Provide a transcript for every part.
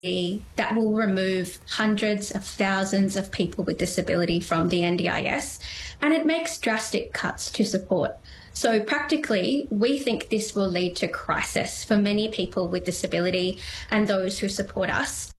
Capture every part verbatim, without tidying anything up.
that will remove hundreds of thousands of people with disability from the N D I S, and it makes drastic cuts to support. So practically, we think this will lead to crisis for many people with disability and those who support us.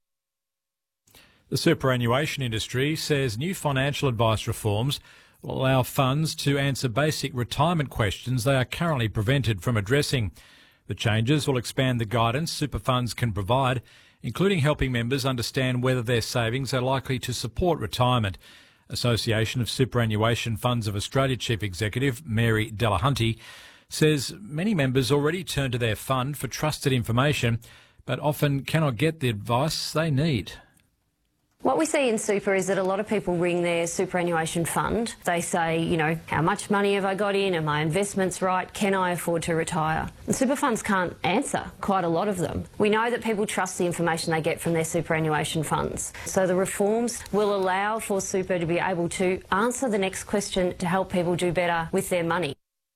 The superannuation industry says new financial advice reforms will allow funds to answer basic retirement questions they are currently prevented from addressing. The changes will expand the guidance super funds can provide, including helping members understand whether their savings are likely to support retirement. Association of Superannuation Funds of Australia Chief Executive Mary Delahunty says many members already turn to their fund for trusted information, but often cannot get the advice they need. What we see in super is that a lot of people ring their superannuation fund. They say, you know, how much money have I got in? Are my investments right? Can I afford to retire? And super funds can't answer quite a lot of them. We know that people trust the information they get from their superannuation funds. So the reforms will allow for super to be able to answer the next question to help people do better with their money.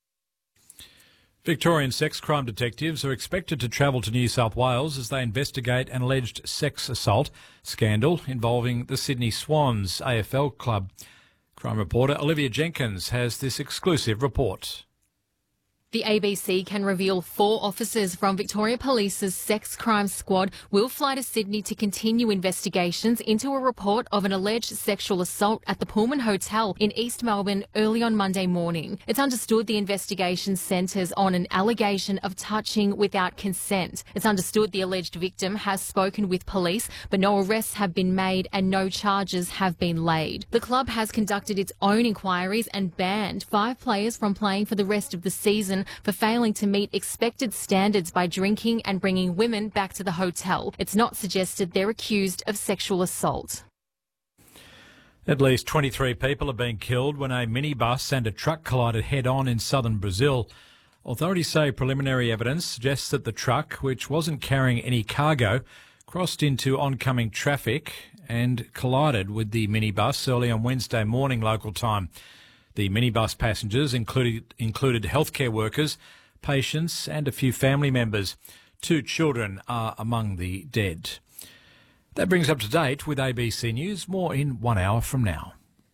Victorian sex crime detectives are expected to travel to New South Wales as they investigate an alleged sex assault scandal involving the Sydney Swans A F L club. Crime reporter Olivia Jenkins has this exclusive report. The A B C can reveal four officers from Victoria Police's sex crime squad will fly to Sydney to continue investigations into a report of an alleged sexual assault at the Pullman Hotel in East Melbourne early on Monday morning. It's understood the investigation centres on an allegation of touching without consent. It's understood the alleged victim has spoken with police, but no arrests have been made and no charges have been laid. The club has conducted its own inquiries and banned five players from playing for the rest of the season for failing to meet expected standards by drinking and bringing women back to the hotel. It's not suggested they're accused of sexual assault. At least twenty-three people have been killed when a minibus and a truck collided head-on in southern Brazil. Authorities say preliminary evidence suggests that the truck, which wasn't carrying any cargo, crossed into oncoming traffic and collided with the minibus early on Wednesday morning local time. The minibus passengers included included healthcare workers, patients and a few family members. Two children are among the dead. That brings up to date with A B C News. More in one hour from now.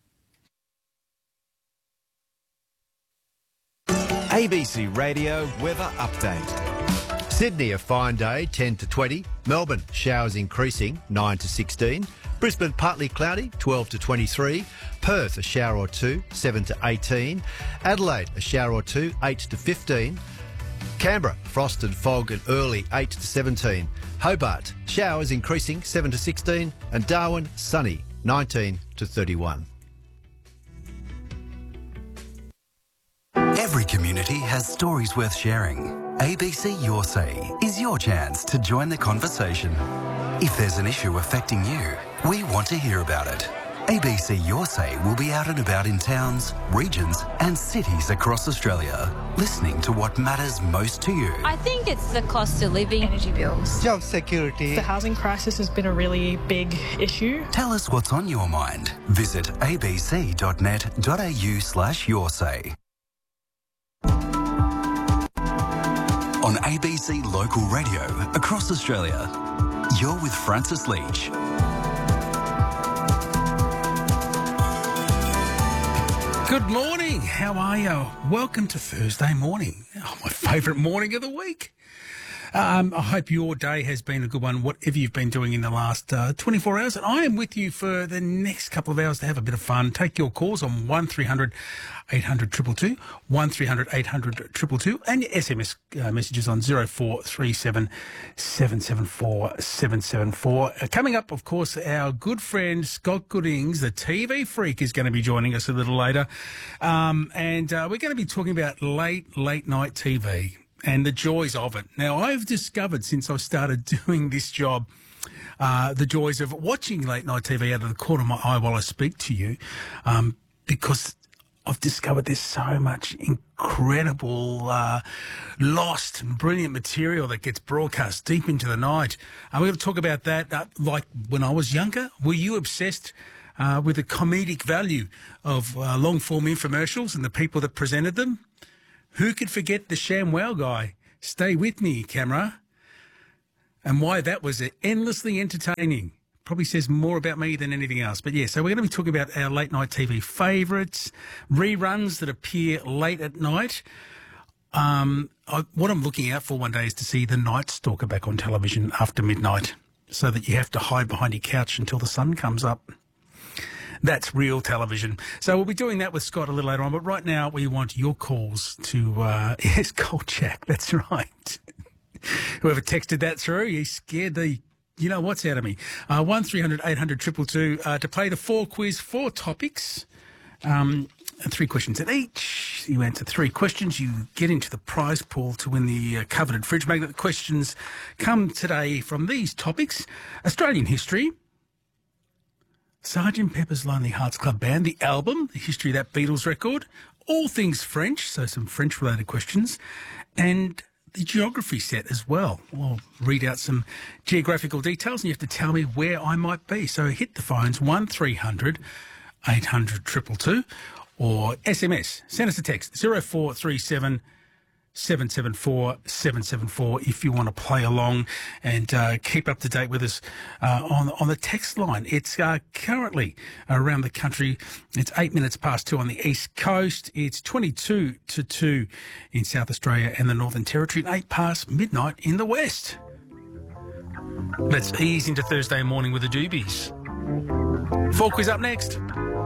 A B C Radio Weather Update. Sydney a fine day, ten to twenty. Melbourne showers increasing, nine to sixteen. Brisbane partly cloudy, twelve to twenty-three. Perth a shower or two, seven to eighteen. Adelaide a shower or two, eight to fifteen. Canberra frost and fog and early, eight to seventeen. Hobart showers increasing, seven to sixteen. And Darwin sunny, nineteen to thirty-one. Every community has stories worth sharing. A B C Your Say is your chance to join the conversation. If there's an issue affecting you, we want to hear about it. A B C Your Say will be out and about in towns, regions and cities across Australia, listening to what matters most to you. I think it's the cost of living, energy bills, job security. The housing crisis has been a really big issue. Tell us what's on your mind. Visit abc.net.au slash your say. On A B C Local Radio across Australia, you're with Francis Leach. Good morning. How are you? Welcome to Thursday morning. Oh, my favourite morning of the week. Um, I hope your day has been a good one, whatever you've been doing in the last uh, twenty-four hours. And I am with you for the next couple of hours to have a bit of fun. Take your calls on one three hundred eight hundred two two two, one three hundred eight hundred two two two, and your S M S uh, messages on zero four three seven seven seven four seven seven four. Uh, coming up, of course, our good friend Scott Goodings, the T V freak, is going to be joining us a little later. Um, and uh, we're going to be talking about late, late night T V and the joys of it. Now, I've discovered since I started doing this job, uh, the joys of watching late night T V out of the corner of my eye while I speak to you, um, because I've discovered there's so much incredible, uh, lost and brilliant material that gets broadcast deep into the night. And we're going to talk about that. Uh, like when I was younger, were you obsessed uh, with the comedic value of uh, long-form infomercials and the people that presented them? Who could forget the ShamWow guy? Stay with me, camera. and why that was endlessly entertaining. Probably says more about me than anything else. But yeah, so we're going to be talking about our late night T V favourites, reruns that appear late at night. Um, I, what I'm looking out for one day is to see The Night Stalker back on television after midnight, so that you have to hide behind your couch until the sun comes up. That's real television. So we'll be doing that with Scott a little later on. But right now, we want your calls to, uh, yes, Cold Jack, that's right. Whoever texted that through, he scared the, you know what's out of me. Uh, one three hundred eight hundred two two two uh, to play the four quiz, four topics, um, and three questions at each. You answer three questions, you get into the prize pool to win the uh, coveted fridge magnet. The questions come today from these topics: Australian history, Sergeant Pepper's Lonely Hearts Club Band, the album, the history of that Beatles record, all things French, so some French-related questions, and the geography set as well. We'll read out some geographical details and you have to tell me where I might be. So hit the phones, one three hundred eight hundred two two two, or S M S. Send us a text, zero four three seven seven seven four seven seven four if you want to play along and uh, keep up to date with us uh, on on the text line. It's uh, currently around the country. It's eight minutes past two on the east coast. It's twenty-two to two in South Australia and the Northern Territory, and eight past midnight in the west. Let's ease into Thursday morning with the Doobies. Four quiz up next.